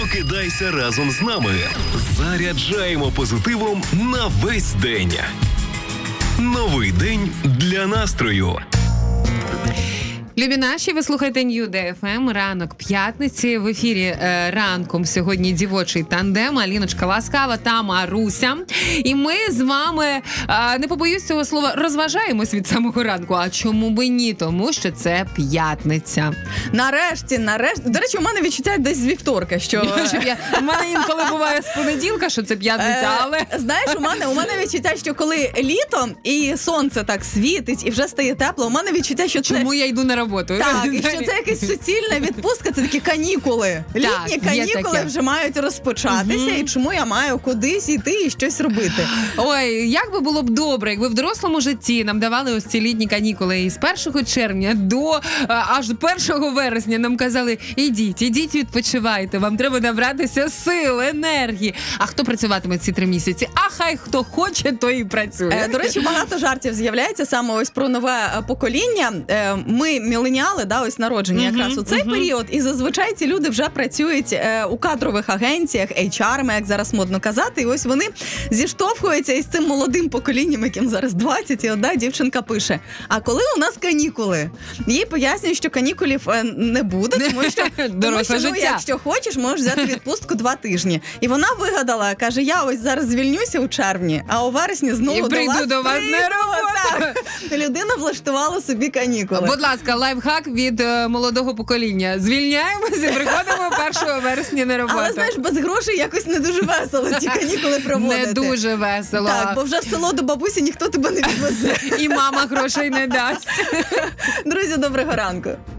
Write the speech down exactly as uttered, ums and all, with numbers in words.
Прокидайся разом з нами. Заряджаємо позитивом на весь день. Новий день для настрою. Любі наші, ви слухаєте Нью Дей Еф Ем, ранок п'ятниці. В ефірі е, ранком сьогодні дівочий тандем, Аліночка Ласкава та Маруся. І ми з вами, е, не побоюсь цього слова, розважаємось від самого ранку. А чому би ні? Тому що це п'ятниця. Нарешті, нарешті. До речі, у мене відчуття десь з вівторка, що... Щоб я, у мене інколи буває з понеділка, що це п'ятниця, але... Е, знаєш, у мене, у мене відчуття, що коли літо і сонце так світить, і вже стає тепло, у мене відчуття, що це... Чому я йду на роботу? Так, і що це якась суцільна відпустка, це такі канікули. Літні Так, канікули таке. вже мають розпочатися, Мгм. і чому я маю кудись йти і щось робити. Ой, як би було б добре, якби в дорослому житті нам давали ось ці літні канікули і з першого червня до а, аж до першого вересня нам казали: ідіть, ідіть, відпочивайте, вам треба набратися сил, енергії. А хто працюватиме ці три місяці? А хай хто хоче, той і працює. Е, До речі, багато жартів з'являється саме ось про нове е, покоління. Е, Ми, міленіали, да, ось народжені Мгм, якраз у цей мгм. період, і зазвичай ці люди вже працюють е, у кадрових агенціях, ейч ар, як зараз модно казати, і ось вони зіштовхуються із цим молодим поколінням, яким зараз двадцять, і одна дівчинка пише: а коли у нас канікули? Їй пояснюють, що канікулів е, не буде, тому що, тому Доросле що ну, життя. якщо хочеш, можеш взяти відпустку два тижні. І вона вигадала, каже: я ось зараз звільнюся у червні, а у вересні знову І до прийду вас до вас прийду. на роботу. Так. Людина влаштувала собі канікули. Будь ласка, лайфхак від е, молодого покоління. Звільняємося, приходимо першого вересня на роботу. Але, знаєш, без грошей якось не дуже весело ці канікули проводити. Не дуже весело. Так, бо вже в село до бабусі ніхто тебе не відвезе. І мама грошей не дасть. Друзі, доброго ранку.